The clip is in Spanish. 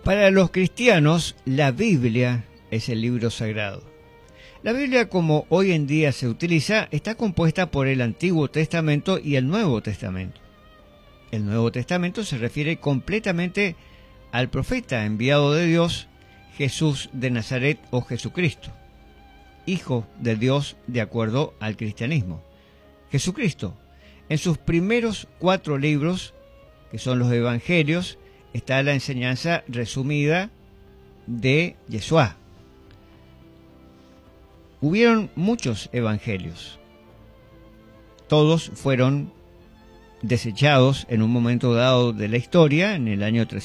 Para los cristianos, la Biblia es el libro sagrado. La Biblia, como hoy en día se utiliza, está compuesta por el Antiguo Testamento y el Nuevo Testamento. El Nuevo Testamento se refiere completamente al profeta enviado de Dios, Jesús de Nazaret o Jesucristo, Hijo de Dios de acuerdo al cristianismo. Jesucristo, en sus primeros 4 libros, que son los Evangelios, está la enseñanza resumida de Yeshua. Hubieron muchos evangelios. Todos fueron desechados en un momento dado de la historia, en el año